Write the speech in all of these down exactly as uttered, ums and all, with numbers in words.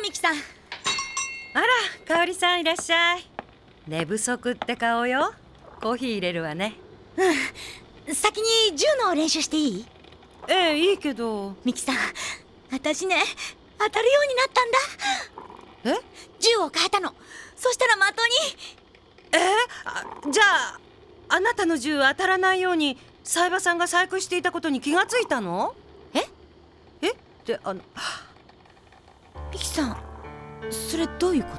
ミキさん。 あら、香織さんいらっしゃい。寝不足って顔よ。コーヒー入れるわね。 うん、先に銃の練習していい？ ええ、いいけど。 ミキさん、私ね、当たるようになったんだ。 え？ 銃を変えたの。そしたら的に。 えー、あ、じゃああなたの銃当たらないように冴羽さんが細工していたことに気がついたの？ え？ えってあのミキさん、それどういうこと？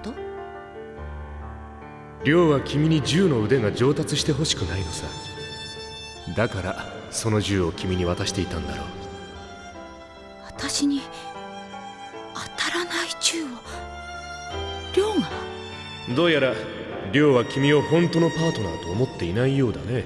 亮は君に銃の腕が上達してほしくないのさ。だからその銃を君に渡していたんだろう。 私に当たらない銃を亮が？ どうやら亮は君を本当のパートナーと思っていないようだね。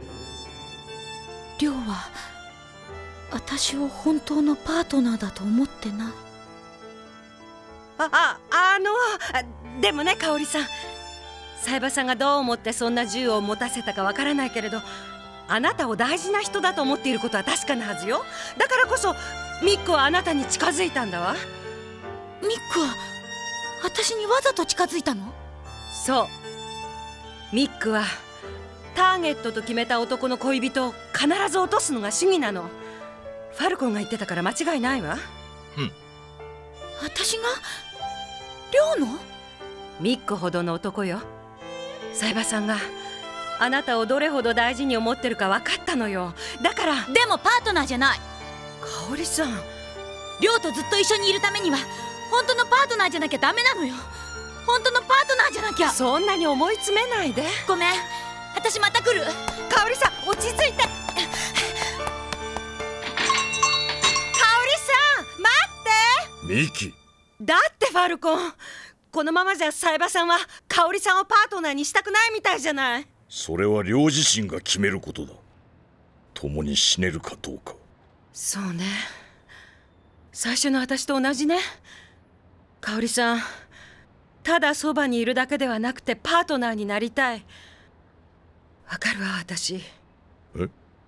亮は私を本当のパートナーだと思ってない。 あああのでもね、香織さん、冴羽さんがどう思ってそんな銃を持たせたかわからないけれど、あなたを大事な人だと思っていることは確かなはずよ。だからこそミックはあなたに近づいたんだわ。 ミックは私にわざと近づいたの？ そう、ミックはターゲットと決めた男の恋人を必ず落とすのが主義なの。ファルコンが言ってたから間違いないわ。 うん。 私が亮の？ ミックほどの男よ。冴羽さんがあなたをどれほど大事に思ってるか分かったのよ。だから。 でもパートナーじゃない。 香織さん、 亮とずっと一緒にいるためには本当のパートナーじゃなきゃダメなのよ。本当のパートナーじゃなきゃ。 そんなに思い詰めないで。 ごめん、私また来る。 香織さん、落ち着いて。香織さん、待って。 ミキ。 だってファルコン、このままじゃ冴羽さんは香織さんをパートナーにしたくないみたいじゃない。 それは亮自身が決めることだ。共に死ねるかどうか。 そうね、最初の私と同じね。香織さん、ただそばにいるだけではなくてパートナーになりたい。わかるわ、私。 え？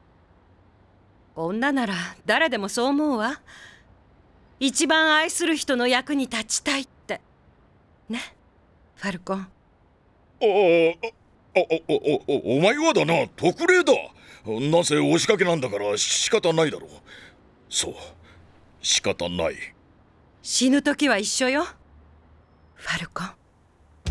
女なら誰でもそう思うわ。一番愛する人の役に立ちたいってね、ファルコン。 ああ、あ、お、お、お前はだな、特例だ。なぜ押しかけなんだから仕方ないだろう。そう、仕方ない。 死ぬ時は一緒よ、ファルコン。